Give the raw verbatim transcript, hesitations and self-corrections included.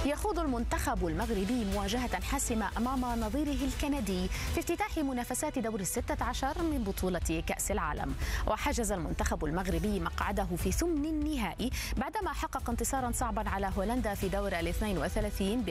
يخوض المنتخب المغربي مواجهة حاسمة أمام نظيره الكندي في افتتاح منافسات دور الستة عشر من بطولة كأس العالم. وحجز المنتخب المغربي مقعده في ثمن النهائي بعدما حقق انتصارا صعبا على هولندا في دور الاثنين وثلاثين